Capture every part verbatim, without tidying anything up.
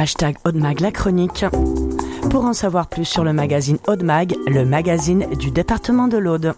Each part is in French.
hashtag Aude-Mag la chronique. Pour en savoir plus sur le magazine Aude-Mag, le magazine du département de l'Aude.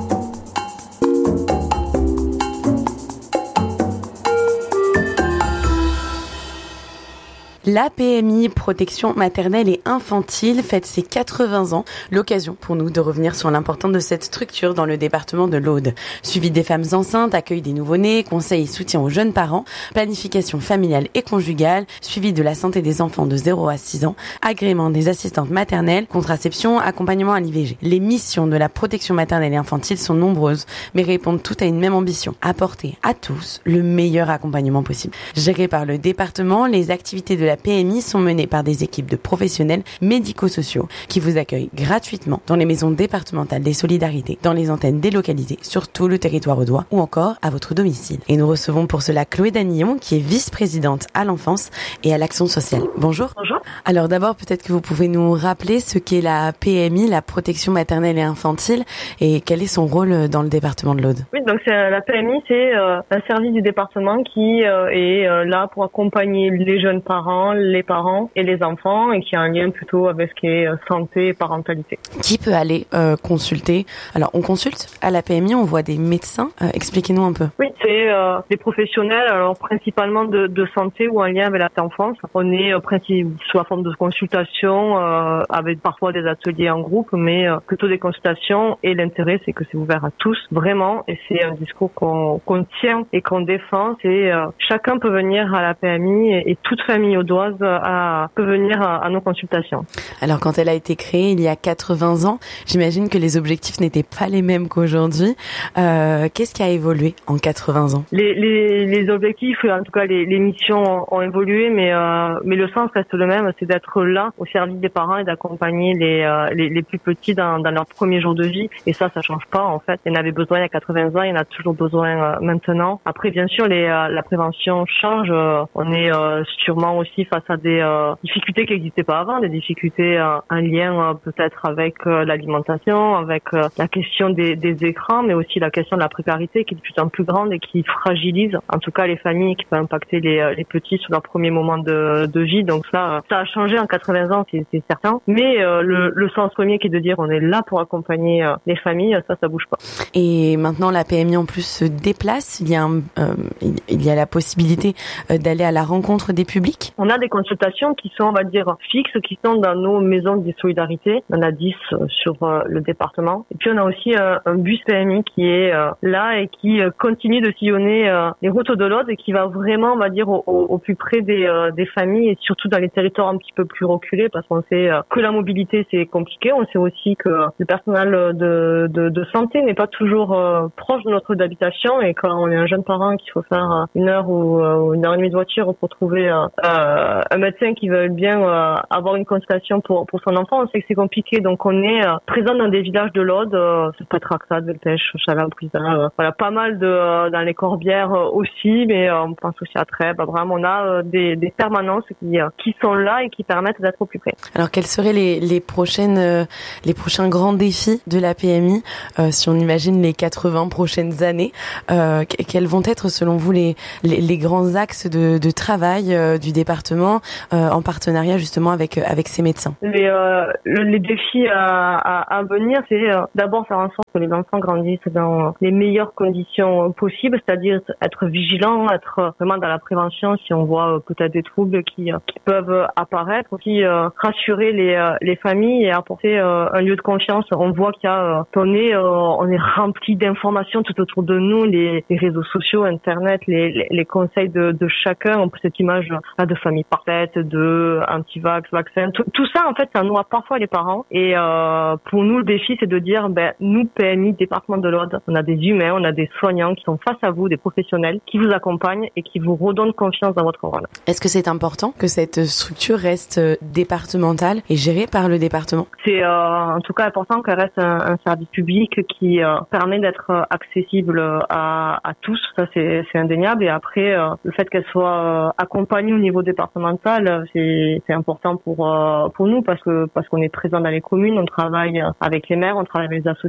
La P M I, protection maternelle et infantile, fête ses quatre-vingts ans. L'occasion pour nous de revenir sur l'importance de cette structure dans le département de l'Aude. Suivi des femmes enceintes, accueil des nouveau-nés, conseil et soutien aux jeunes parents, planification familiale et conjugale, suivi de la santé des enfants de zéro à six ans, agrément des assistantes maternelles, contraception, accompagnement à l'I V G. Les missions de la protection maternelle et infantile sont nombreuses, mais répondent toutes à une même ambition, apporter à tous le meilleur accompagnement possible. Géré par le département, les activités de la P M I sont menées par des équipes de professionnels médico-sociaux qui vous accueillent gratuitement dans les maisons départementales des solidarités, dans les antennes délocalisées sur tout le territoire audois ou encore à votre domicile. Et nous recevons pour cela Chloé Danillon qui est vice-présidente à l'enfance et à l'action sociale. Bonjour. Bonjour. Alors d'abord, peut-être que vous pouvez nous rappeler ce qu'est la P M I, la protection maternelle et infantile, et quel est son rôle dans le département de l'Aude. Oui, donc c'est, la P M I, c'est euh, un service du département qui euh, est euh, là pour accompagner les jeunes parents, les parents et les enfants, et qui a un lien plutôt avec ce qui est euh, santé et parentalité. Qui peut aller euh, consulter? Alors, on consulte à la P M I, on voit des médecins. Euh, expliquez-nous un peu. Oui, c'est euh, des professionnels, alors principalement de, de santé ou en lien avec l'enfance. On est euh, principalement sous la forme de consultation, euh, avec parfois des ateliers en groupe, mais euh, plutôt des consultations. Et l'intérêt, c'est que c'est ouvert à tous, vraiment. Et c'est un discours qu'on, qu'on tient et qu'on défend. C'est euh, chacun peut venir à la P M I et, et toute famille audoise à, peut venir à, à nos consultations. Alors, quand elle a été créée il y a quatre-vingts ans, j'imagine que les objectifs n'étaient pas les mêmes qu'aujourd'hui. Euh, qu'est-ce qui a évolué en quatre-vingts ans? Les, les, les objectifs, en tout cas les, les missions ont évolué, mais, euh, mais le sens reste le même, c'est d'être là au service des parents et d'accompagner les, euh, les, les plus petits dans, dans leur premier jour de vie. Et ça, ça change pas en fait. Il y en avait besoin il y a quatre-vingts ans, il y en a toujours besoin euh, maintenant. Après, bien sûr, les, euh, la prévention change. Euh, on est euh, sûrement aussi face à des euh, difficultés qui n'existaient pas avant, des difficultés euh, en lien euh, peut-être avec euh, l'alimentation, avec euh, la question des, des écrans, mais aussi la question de la précarité qui est de plus en plus grande et qui fragilise en tout cas les familles, qui peut impacter les, les petits sur leur premier moment de, de vie. Donc ça, ça a changé en quatre-vingts ans, c'est, c'est certain. Mais euh, le, le sens premier qui est de dire on est là pour accompagner euh, les familles, ça, ça bouge pas. Et maintenant, la P M I en plus se déplace. Il y a, un, euh, il y a la possibilité euh, d'aller à la rencontre des publics. On a des consultations qui sont, on va dire, fixes, qui sont dans nos maisons de solidarité. On en a dix euh, sur euh, le département. Et puis on a aussi euh, un bus P M I qui est euh, là et qui euh, continue de sillonner euh, les routes de l'Aude et qui va vraiment, on va dire, au, au, au plus près des, euh, des familles et surtout dans les territoires un petit peu plus reculés, parce qu'on sait euh, que la mobilité c'est compliqué. On sait aussi que le personnel de, de, de santé n'est pas toujours euh, proche de notre lieu d'habitation, et quand on est un jeune parent qu'il faut faire une heure ou euh, une heure et demie de voiture pour trouver euh, euh, un médecin qui veut bien euh, avoir une consultation pour, pour son enfant, on sait que c'est compliqué. Donc on est euh, présent dans des villages de l'Aude, euh, ça peut être Axade, Belpèche, Chalin, Brisard, euh, voilà, pas mal de euh, dans les Corbières euh, aussi, mais euh, on pense aussi à Trèbes. Vraiment, on a euh, des, des permanences qui euh, qui sont là et qui permettent d'être au plus près. Alors, quels seraient les les prochaines euh, les prochains grands défis de la P M I euh, si on imagine les quatre-vingts prochaines années? Euh, quels vont être selon vous les les, les grands axes de, de travail euh, du département euh, en partenariat justement avec avec ces médecins? Les euh, les défis à, à, à venir, c'est euh, d'abord faire en sorte que les enfants grandissent dans les meilleures conditions possibles, c'est-à-dire être vigilant, être vraiment dans la prévention si on voit euh, peut-être des troubles qui euh, qui peuvent apparaître, aussi euh, rassurer les euh, les familles et apporter euh, un lieu de confiance. On voit qu'il y a euh, on est euh, on est rempli d'informations tout autour de nous, les, les réseaux sociaux, internet, les les, les conseils de, de chacun. On peut cette image là de famille parfaite, de anti-vax, vaccin, tout, tout ça en fait ça noie parfois les parents. Et euh, pour nous le défi c'est de dire ben nous P M I département de l'Aude, on a des humains, on a des soignants qui sont face à vous, des professionnels qui vous accompagnent et qui vous redonnent confiance dans votre rôle. Est-ce que c'est important que cette structure reste départementale et gérée par le département? C'est euh, en tout cas important qu'elle reste un, un service public qui euh, permet d'être accessible à, à tous, ça c'est, c'est indéniable. Et après euh, le fait qu'elle soit euh, accompagnée au niveau départemental, c'est, c'est important pour euh, pour nous parce que parce qu'on est présent dans les communes, on travaille avec les maires, on travaille avec les associations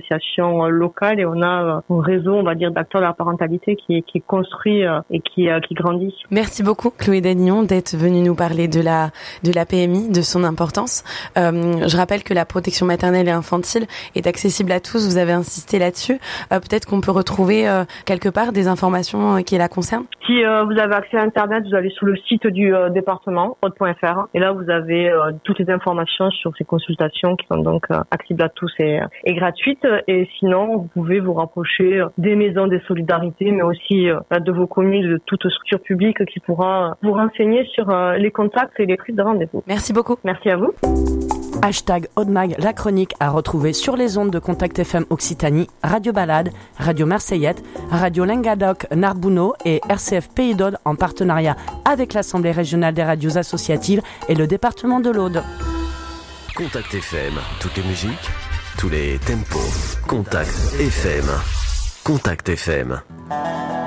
l'éducation locale et on a un réseau, on va dire, d'acteurs de la parentalité qui est, qui est construit et qui, qui grandit. Merci beaucoup Chloé Danillon d'être venue nous parler de la de la P M I, de son importance. Euh, je rappelle que la protection maternelle et infantile est accessible à tous. Vous avez insisté là-dessus. Euh, peut-être qu'on peut retrouver euh, quelque part des informations euh, qui la concernent. Si euh, vous avez accès à Internet, vous allez sur le site du euh, département, aude point f r, et là vous avez euh, toutes les informations sur ces consultations qui sont donc euh, accessibles à tous et, et gratuites. Et sinon, vous pouvez vous rapprocher des maisons des solidarités, mais aussi euh, de vos communes, de toute structure publique qui pourra vous renseigner sur euh, les contacts et les prises de rendez-vous. Merci beaucoup. Merci à vous. Hashtag Audemag, la chronique à retrouver sur les ondes de Contact F M Occitanie, Radio Balade, Radio Marseillette, Radio Languedoc Narbonneau et R C F Pays d'Aude en partenariat avec l'Assemblée régionale des radios associatives et le département de l'Aude. Contact F M, toutes les musiques, tous les tempos. Contact F M. Contact F M.